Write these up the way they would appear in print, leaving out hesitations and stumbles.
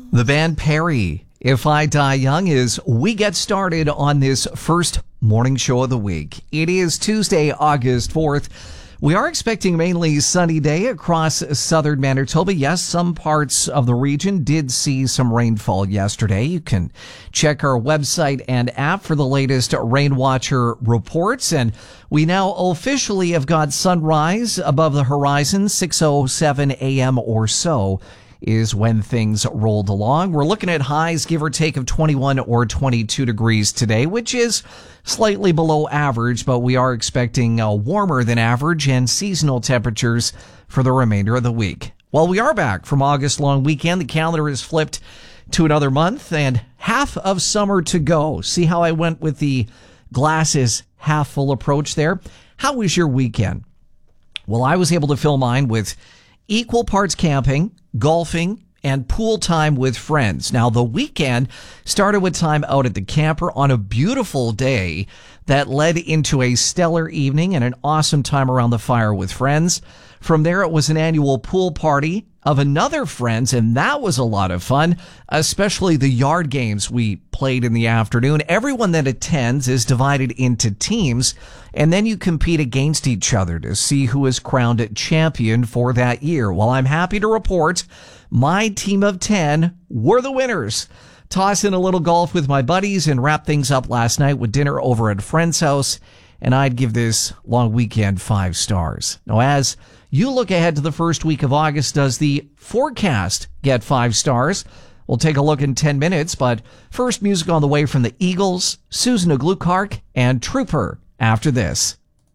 The band Perry, If I Die Young, as we get started on this first morning show of the week. It is Tuesday, August 4th. We are expecting mainly sunny day across southern Manitoba. Yes, some parts of the region did see some rainfall yesterday. You can check our website and app for the latest Rain Watcher reports. And we now officially have got sunrise above the horizon, 6:07 a.m. or so is when things rolled along. We're looking at highs, give or take, of 21 or 22 degrees today, which is slightly below average, but we are expecting warmer than average and seasonal temperatures for the remainder of the week. Well, we are back from August long weekend. The calendar is flipped to another month and half of summer to go. See how I went with the glasses half full approach there? How was your weekend? Well, I was able to fill mine with equal parts camping, golfing, and pool time with friends. Now, the weekend started with time out at the camper on a beautiful day that led into a stellar evening and an awesome time around the fire with friends. From there, it was an annual pool party of another friend's, and that was a lot of fun, especially the yard games we played in the afternoon. Everyone that attends is divided into teams, and then you compete against each other to see who is crowned champion for that year. Well, I'm happy to report my team of 10 were the winners. Toss in a little golf with my buddies and wrap things up last night with dinner over at a friend's house, and I'd give this long weekend 5 stars. Now, as you look ahead to the first week of August, does the forecast get 5 stars? We'll take a look in 10 minutes, but first, music on the way from the Eagles, Susan Aglukark, and Trooper after this.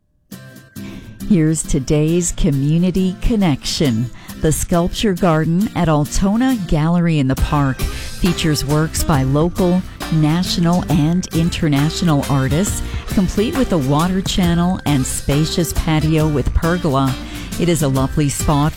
Here's today's Community Connection. The Sculpture Garden at Altona Gallery in the Park features works by local, national, and international artists, complete with a water channel and spacious patio with pergola. It is a lovely spot